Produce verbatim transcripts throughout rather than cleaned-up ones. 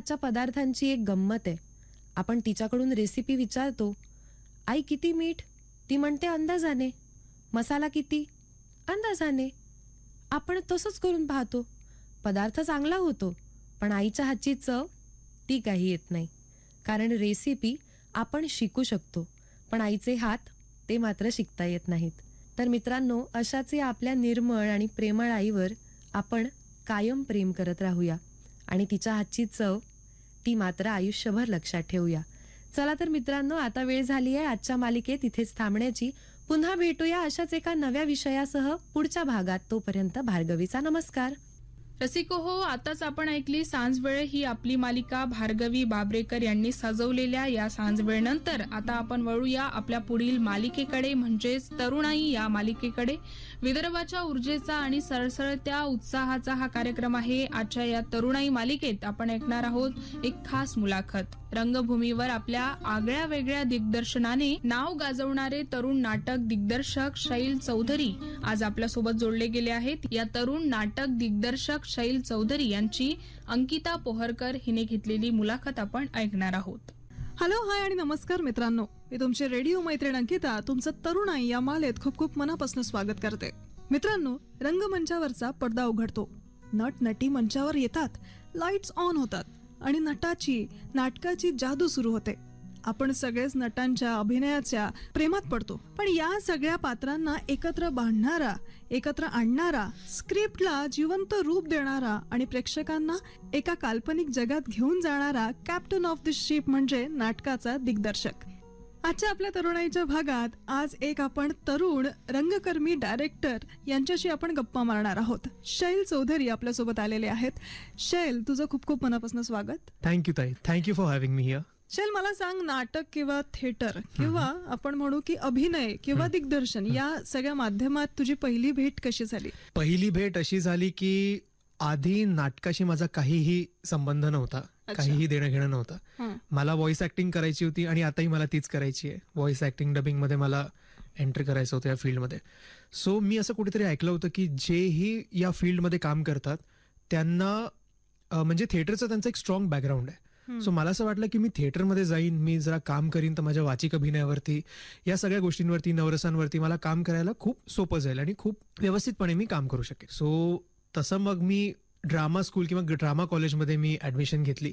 हातच्या पदार्थांची एक गंमत आहे. आपण तिच्याकडून रेसिपी विचारतो, आई किती मीठ? ती म्हणते अंदाजाने. मसाला किती? अंदाजाने. आपण तसंच करून पाहतो. पदार्थ चांगला होतो, पण आईच्या हातची चव ती काही येत नाही. कारण रेसिपी आपण शिकू शकतो, पण आईचे हात ते मात्र शिकता येत नाहीत. तर मित्रांनो, अशाच या आपल्या निर्मळ आणि प्रेमळ आईवर आपण कायम प्रेम करत राहूया आणि तिच्या हातची चव ती मात्र आयुष्यभर लक्षात ठेवूया. चला तर मित्रांनो, आता वेळ झाली आहे आजच्या मालिकेत इथेच थांबण्याची. पुन्हा भेटूया अशाच एका नव्या विषयासह पुढच्या भागात. तोपर्यंत भार्गवीचा नमस्कार. रसिको हो, आताच आपण ऐकली सांजवेळ ही आपली मालिका भार्गवी बाबरेकर यांनी सजवलेल्या या सांजवेळ नंतर आता आपण वळूया आपल्या पुढील मालिकेकडे, म्हणजेच तरुणाई या मालिकेकडे. विदर्भाच्या ऊर्जेचा आणि सळसळत्या उत्साहाचा हा कार्यक्रम आहे. आजच्या या तरुणाई मालिकेत आपण ऐकणार आहोत एक खास मुलाखत. रंगभूमीवर आपल्या आगळ्या वेगळ्या दिग्दर्शनाने नाव गाजवणारे तरुण नाटक दिग्दर्शक शैल चौधरी आज आपल्यासोबत जोडले गेले आहेत. या तरुण नाटक दिग्दर्शक शैल चौधरी यांची अंकिता पोहरकर हिने घेतलेली मुलाखत आपण ऐकणार आहोत. हॅलो, हाय आणि नमस्कार मित्रांनो. मी तुमचे रेडिओ मैत्रीण अंकिता तुमचं तरुणाई या मालेत खूप खूप मनापासून स्वागत करते. मित्रांनो, रंगमंचावरचा पडदा उघडतो, नट नटी मंचावर येतात, लाईट्स ऑन होतात आणि नटाची नाटकाची जादू सुरू होते. आपण सगळेच नटांच्या अभिनयाच्या प्रेमात पडतो. पण या सगळ्या पात्रांना एकत्र बांधणारा, एकत्र आणणारा, स्क्रिप्टला जिवंत रूप देणारा आणि प्रेक्षकांना एका काल्पनिक जगात घेऊन जाणारा कॅप्टन ऑफ द शिप म्हणजे नाटकाचा दिग्दर्शक. आजच्या आपल्या तरुणाईच्या भागात आज एक आपण तरुण रंगकर्मी डायरेक्टर यांच्याशी आपण गप्पा मारणार आहोत. शैल चौधरी आपल्यासोबत आलेले आहेत. शैल, तुझं खूप खूप मनापासून स्वागत. थँक्यू ताई, thank you for having me here. शैल, मला सांग, नाटक किंवा थिएटर किंवा आपण म्हणू की अभिनय किंवा दिग्दर्शन या सगळ्या माध्यमात तुझी पहिली भेट कशी झाली? पहिली भेट अशी झाली की आधी नाटकाशी माझा काहीही संबंध नव्हता, काहीही देणं घेणं नव्हतं. मला व्हॉइस ऍक्टिंग करायची होती आणि आताही मला तीच करायची आहे. व्हॉइस ऍक्टिंग डबिंग मध्ये मला एंट्री करायचं होतं या फील्डमध्ये. सो मी असं कुठेतरी ऐकलं होतं की जेही या फील्डमध्ये काम करतात त्यांना म्हणजे थिएटरचं त्यांचं एक स्ट्रॉंग बॅकग्राऊंड आहे. सो मला असं वाटलं की मी थिएटरमध्ये जाईन, मी जरा काम करीन तर माझ्या वाचिक अभिनयावरती, या सगळ्या गोष्टींवरती, नवरसांवरती मला काम करायला खूप सोपं जाईल आणि खूप व्यवस्थितपणे मी काम करू शकेन. सो तसं मग मी ड्रामा स्कूल किंवा ड्रामा कॉलेजमध्ये मी ऍडमिशन घेतली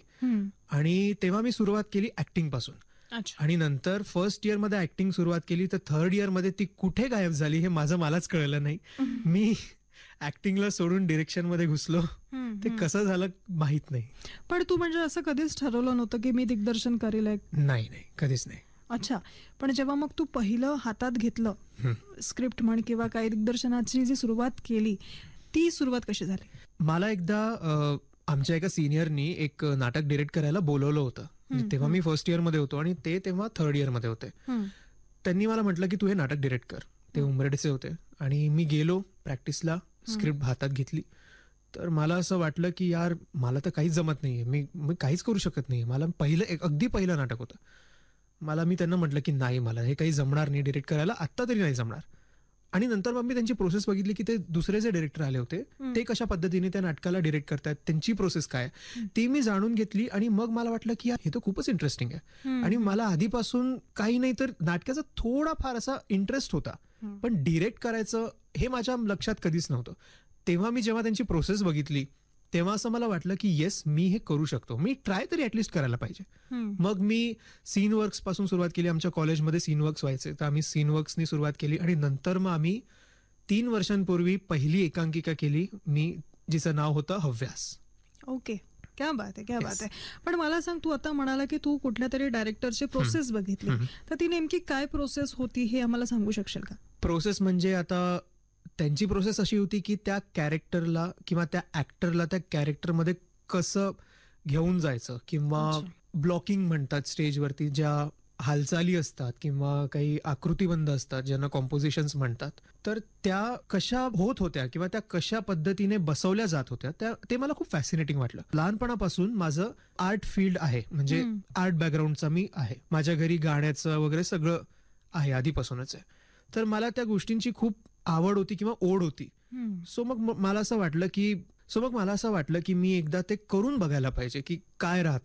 आणि तेव्हा मी सुरुवात केली ऍक्टिंग पासून. आणि नंतर फर्स्ट इयर मध्ये ऍक्टिंग सुरुवात केली तर थर्ड इयर मध्ये ती कुठे गायब झाली हे माझं मलाच कळलं नाही. मी ऍक्टिंगला सोडून डिरेक्शन मध्ये घुसलो, ते कसं झालं माहित नाही. पण तू म्हणजे असं कधीच ठरवलं नव्हतं की मी दिग्दर्शन करेल? नाही नाही, कधीच नाही. अच्छा, पण जेव्हा मग तू पहिलं हातात घेतलं स्क्रिप्ट म्हण किंवा काही दिग्दर्शनाची जी सुरुवात केली, ती सुरुवात कशी झाली? मला एकदा आमच्या एका सिनियरनी एक नाटक डिरेक्ट करायला बोलवलं होतं. तेव्हा मी फर्स्ट इयर मध्ये होतो आणि ते तेव्हा थर्ड इयर मध्ये होते. त्यांनी मला म्हटलं की तू हे नाटक डिरेक्ट कर. ते उमरडेचे होते आणि मी गेलो प्रॅक्टिसला, स्क्रिप्ट हातात घेतली. तर मला असं वाटलं की यार मला तर काहीच जमत नाहीये, मी मी काहीच करू शकत नाही. मला पहिलं एक अगदी पहिलं नाटक होतं. मला मी त्यांना म्हटलं की नाही, मला हे काही जमणार नाही डिरेक्ट करायला, आत्ता तरी नाही जमणार. आणि नंतर मग मी त्यांची प्रोसेस बघितली की ते दुसरे जे डिरेक्टर आले होते ते कशा पद्धतीने त्या नाटकाला डिरेक्ट करतात, त्यांची प्रोसेस काय ती मी जाणून घेतली. आणि मग मला वाटलं की हे तर खूपच इंटरेस्टिंग आहे. आणि मला आधीपासून काही नाही तर नाटकाचा थोडाफार असा इंटरेस्ट होता, पण डिरेक्ट करायचं हे माझ्या लक्षात कधीच नव्हतं. तेव्हा मी जेव्हा त्यांची प्रोसेस बघितली तेव्हा असं मला वाटलं की येस, मी हे करू शकतो, मी ट्राय तरी ऍटलिस्ट करायला पाहिजे. मग मी सीन वर्क्स पासून सुरुवात केली. आमच्या कॉलेजमध्ये सीन वर्क्स व्हायचे तर आम्ही सीन वर्क्सनी सुरुवात केली आणि नंतर मग आम्ही तीन वर्षांपूर्वी पहिली एकांकिका केली मी, जिचं नाव होतं हव्यास. ओके, क्या बात आहे, क्या बात आहे. पण मला सांग, तू आता म्हणाला की तू कुठल्या तरी डायरेक्टरची प्रोसेस बघितली, तर ती नेमकी काय प्रोसेस होती हे आम्हाला सांगू शकशील का? प्रोसेस म्हणजे आता त्यांची प्रोसेस अशी होती की त्या कॅरेक्टरला किंवा त्या ऍक्टरला त्या कॅरेक्टरमध्ये कसं घेऊन जायचं, किंवा ब्लॉकिंग म्हणतात स्टेजवरती ज्या हालचाली असतात किंवा काही आकृतीबंध असतात ज्यांना कॉम्पोजिशन्स म्हणतात, तर त्या कशा होत होत्या किंवा त्या कशा पद्धतीने बसवल्या जात होत्या त्या ते मला खूप फॅसिनेटिंग वाटलं. लहानपणापासून माझं आर्ट फील्ड आहे, म्हणजे आर्ट बॅकग्राऊंडचा मी आहे, माझ्या घरी गाण्याचं वगैरे सगळं आहे आधीपासूनच आहे. तर मला त्या गोष्टींची खूप आवड होती किंवा ओढ होती. सो मग मला असं वाटलं की सो मग मला असं वाटलं की मी एकदा ते करून बघायला पाहिजे की काय राहतं.